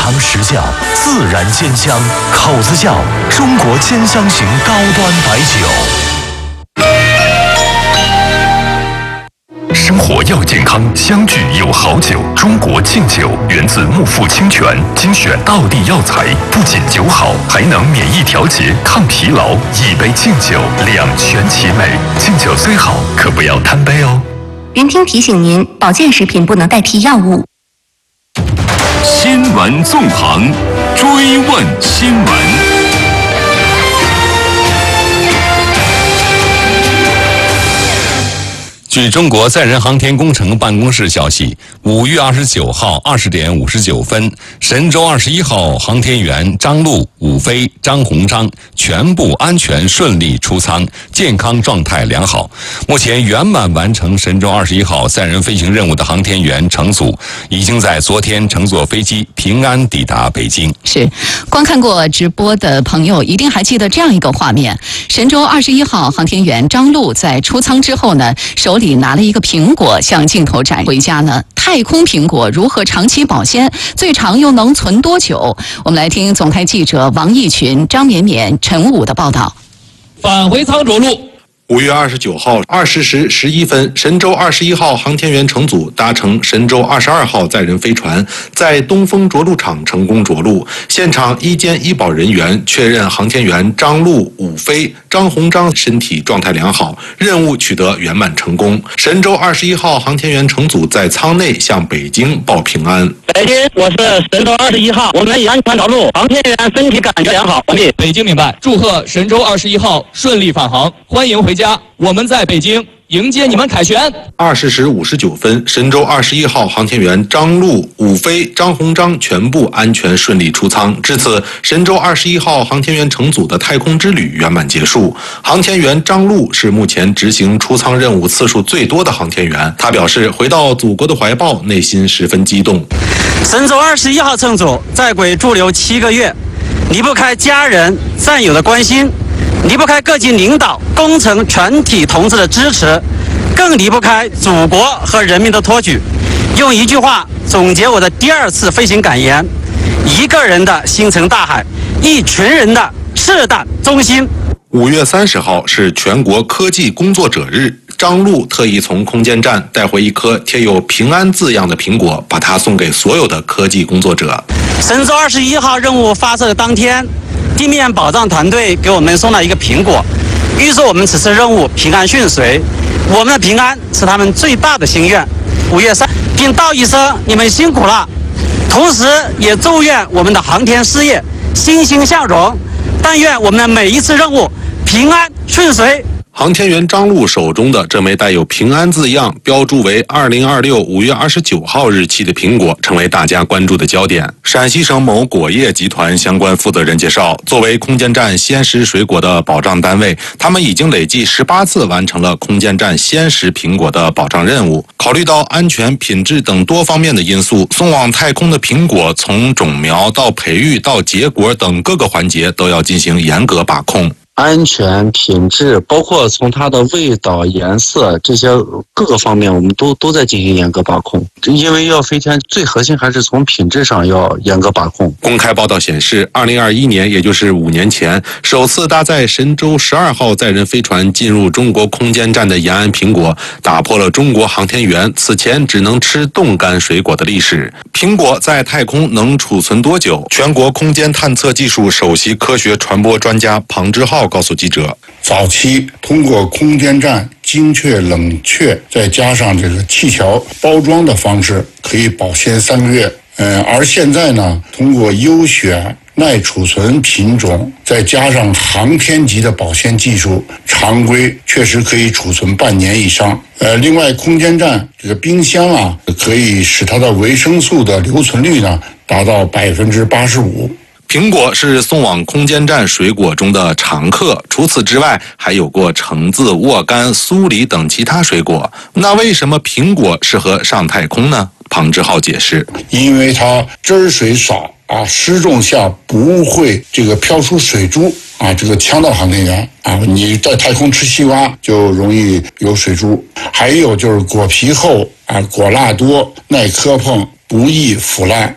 堂实窖，自然煎香，口子窖，中国煎香型高端白酒。生活要健康，相聚有好酒。中国庆酒源自木富清泉，精选道地药材，不仅酒好，还能免疫调节、抗疲劳。一杯敬酒，两全其美。敬酒虽好，可不要贪杯哦。 云听提醒您，保健食品不能代替药物。 新闻纵横，追问新闻。 据中国载人航天工程办公室消息，5月29号20点59分，神舟21号航天员张陆、武飞、张鸿章全部安全顺利出舱，健康状态良好。目前圆满完成神舟21号载人飞行任务的航天员乘组，已经在昨天乘坐飞机平安抵达北京。 是，观看过直播的朋友一定还记得这样一个画面：神舟21号航天员张陆在出舱之后呢，手里拿了一个苹果向镜头展回家呢。太空苹果如何长期保鲜？最长又能存多久？我们来听总台记者王毅群、张绵绵、陈武的报道。 返回舱着陆。 5月29号20时11分，神舟21号航天员乘组搭乘神舟22号载人飞船，在东风着陆场成功着陆。现场医监医保人员确认航天员张陆、武飞、张鸿章身体状态良好，任务取得圆满成功。神舟21号航天员乘组在舱内向北京报平安。 北京，我是神舟21号，我们已安全着陆，航天员身体感觉良好，完毕。 北京明白，祝贺神舟21号顺利返航，欢迎回家。我们在北京迎接你们凯旋。 20时59分，神舟21号航天员张陆、武飞、张鸿章全部安全顺利出舱。至此，神舟21号航天员乘组的太空之旅圆满结束。航天员张陆是目前执行出舱任务次数最多的航天员。他表示，回到祖国的怀抱，内心十分激动。 神舟21号乘组在轨驻留7个月，离不开家人、战友的关心，离不开各级领导、工程全体同志的支持，更离不开祖国和人民的托举。用一句话总结我的第2次飞行感言：一个人的星辰大海，一群人的赤胆忠心。 5月30号是全国科技工作者日，张陆特意从空间站带回一颗贴有平安字样的苹果，把它送给所有的科技工作者。 神舟21号任务发射的当天，地面保障团队给我们送了一个苹果，预祝我们此次任务平安顺遂。我们的平安是他们最大的心愿。5月3，并道一声你们辛苦了，同时也祝愿我们的航天事业欣欣向荣，但愿我们的每一次任务平安顺遂。 航天员张陆手中的这枚带有平安字样、标注为2026 5月29号日期的苹果，成为大家关注的焦点。陕西省某果业集团相关负责人介绍，作为空间站鲜食水果的保障单位，他们已经累计18次完成了空间站鲜食苹果的保障任务。考虑到安全、品质等多方面的因素，送往太空的苹果从种苗到培育到结果等各个环节都要进行严格把控。 安全、品质，包括从它的味道、颜色这些各个方面，我们都在进行严格把控。因为要飞天，最核心还是从品质上要严格把控。 公开报道显示，2021年，也就是5年前，首次搭载神舟12号载人飞船进入中国空间站的延安苹果，打破了中国航天员此前只能吃冻干水果的历史。苹果在太空能储存多久？全国空间探测技术首席科学传播专家庞之浩告诉记者， 早期通过空间站精确冷却，再加上这个气条包装的方式，可以保鲜3个月。而现在呢，通过优选耐储存品种，再加上航天级的保鲜技术，常规确实可以储存半年以上。另外，空间站这个冰箱啊，可以使它的维生素的留存率呢达到85%。 苹果是送往空间站水果中的常客，除此之外，还有过橙子、沃柑、苏梨等其他水果。那为什么苹果适合上太空呢？庞之浩解释， 因为它汁水少啊，失重下不会这个飘出水珠啊，这个呛到航天员啊。你在太空吃西瓜就容易有水珠。还有就是果皮厚啊，果蜡多，耐磕碰，不易腐烂。